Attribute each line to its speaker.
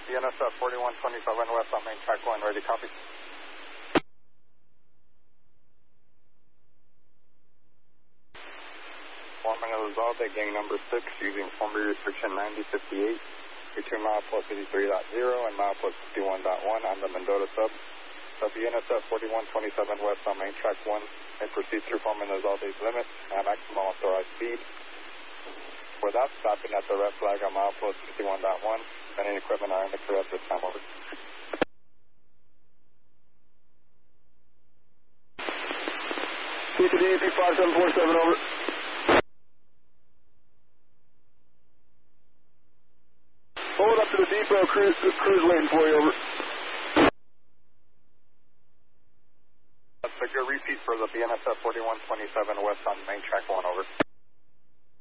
Speaker 1: BNSF 4127 west on main track 1, ready, copy. Forming of Zalde, gang number 6, using former restriction 9058, between milepost 83.0 and milepost 51.1 on the Mendota sub. BNSF 4127 west on main track 1, and proceed through forming of Zalde's limit at maximum authorized speed. Without stopping at the red flag on milepost 51.1, any equipment are in the clear at this time, over.
Speaker 2: CTD 5747, over. Hold up to the depot, cruise waiting for you, over.
Speaker 1: That's a good repeat for the BNSF 4127 west on main track 1, over.